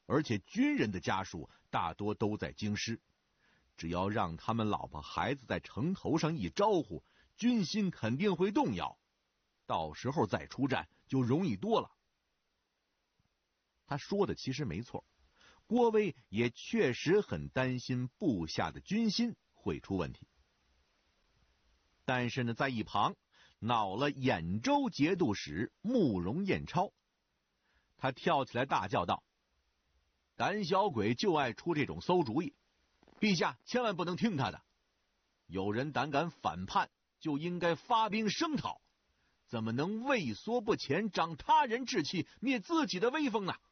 而且军人的家属大多都在京师，只要让他们老婆孩子在城头上一招呼，军心肯定会动摇，到时候再出战就容易多了。他说的其实没错，郭威也确实很担心部下的军心会出问题。但是呢，在一旁恼了兖州节度使慕容彦超，他跳起来大叫道：“胆小鬼就爱出这种馊主意，陛下千万不能听他的。有人胆敢反叛，就应该发兵声讨，怎么能畏缩不前，长他人志气，灭自己的威风呢？”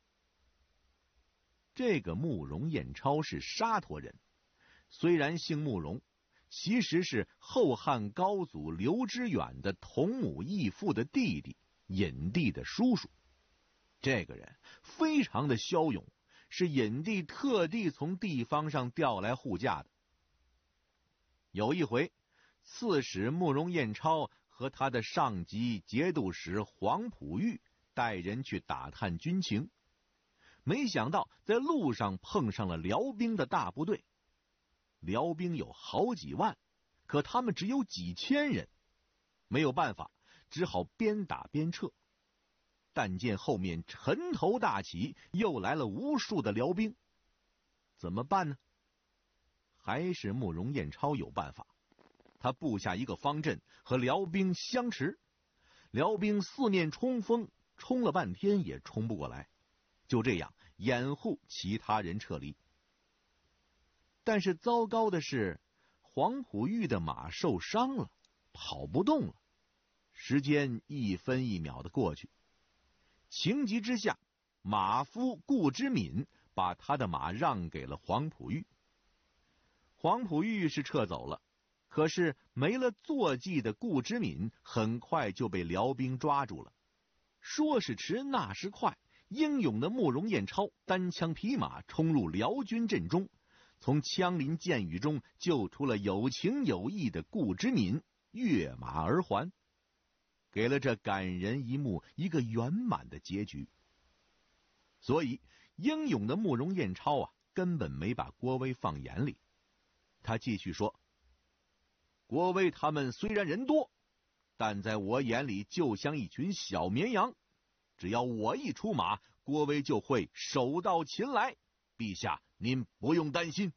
这个慕容彦超是沙陀人，虽然姓慕容，其实是后汉高祖刘知远的同母异父的弟弟，尹帝的叔叔。这个人非常的骁勇，是尹帝特地从地方上调来护驾的。有一回，刺史慕容彦超和他的上级节度使黄埔玉带人去打探军情，没想到在路上碰上了辽兵的大部队。辽兵有好几万，可他们只有几千人，没有办法，只好边打边撤。但见后面尘头大起，又来了无数的辽兵，怎么办呢？还是慕容彦超有办法，他布下一个方阵和辽兵相持，辽兵四面冲锋，冲了半天也冲不过来，就这样掩护其他人撤离。但是糟糕的是，黄埔玉的马受伤了，跑不动了。时间一分一秒的过去，情急之下，马夫顾之敏把他的马让给了黄埔玉。黄埔玉是撤走了，可是没了坐骑的顾之敏很快就被辽兵抓住了。说时迟，那时快，英勇的慕容彦超单枪匹马冲入辽军阵中，从枪林箭雨中救出了有情有义的顾之敏，跃马而还，给了这感人一幕一个圆满的结局。所以英勇的慕容彦超根本没把郭威放眼里。他继续说：“郭威他们虽然人多，但在我眼里就像一群小绵羊，只要我一出马，郭威就会手到擒来，陛下您不用担心。”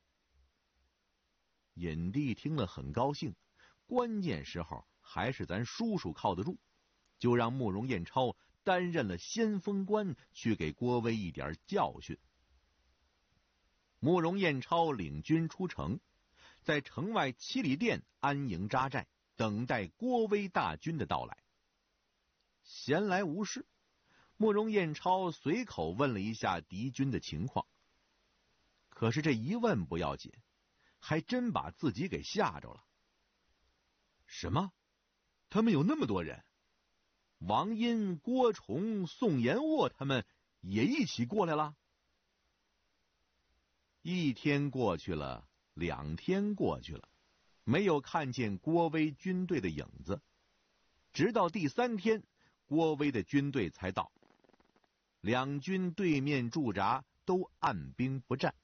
尹帝听了很高兴，关键时候还是咱叔叔靠得住，就让慕容彦超担任了先锋官，去给郭威一点教训。慕容彦超领军出城，在城外7里店安营扎寨，等待郭威大军的到来。闲来无事，慕容彦超随口问了一下敌军的情况。可是这一问不要紧，还真把自己给吓着了。什么？他们有那么多人？王殷、郭崇、宋延沃他们也一起过来了？1天过去了，2天过去了，没有看见郭威军队的影子。直到第3天，郭威的军队才到。两军对面驻扎，都按兵不战。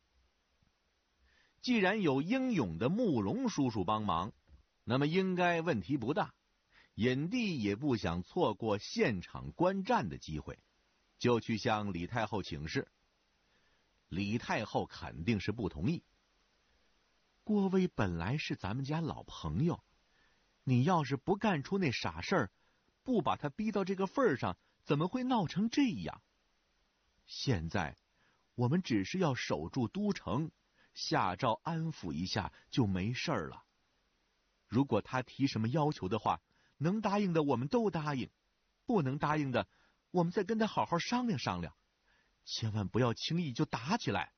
既然有英勇的慕容叔叔帮忙，那么应该问题不大。尹帝也不想错过现场观战的机会，就去向李太后请示。李太后肯定是不同意。郭威本来是咱们家老朋友，你要是不干出那傻事儿，不把他逼到这个份上，怎么会闹成这样？现在我们只是要守住都城，下诏安抚一下就没事了。如果他提什么要求的话，能答应的我们都答应，不能答应的我们再跟他好好商量商量，千万不要轻易就打起来。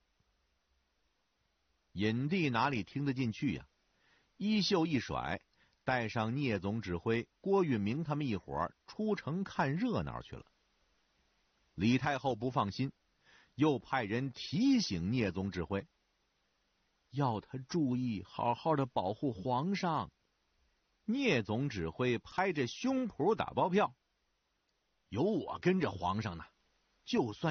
尹帝哪里听得进去呀？衣袖一甩，带上聂总指挥郭允明他们一伙儿出城看热闹去了。李太后不放心，又派人提醒聂总指挥，要他注意好好的保护皇上。聂总指挥拍着胸脯打包票，有我跟着皇上呢，就算